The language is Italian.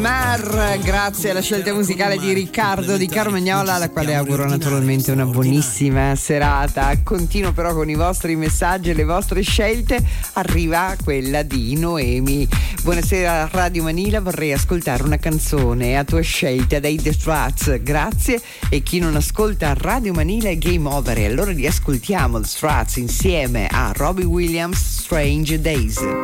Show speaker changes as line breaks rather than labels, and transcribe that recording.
Mar, grazie alla scelta musicale di Riccardo di Carmagnola, alla quale auguro naturalmente una buonissima serata. Continuo però con i vostri messaggi e le vostre scelte. Arriva quella di Noemi. Buonasera Radio Manila, vorrei ascoltare una canzone a tua scelta dei The Struts, grazie. E chi non ascolta Radio Manila è game over, e allora li ascoltiamo The Struts insieme a Robbie Williams, Strange Days.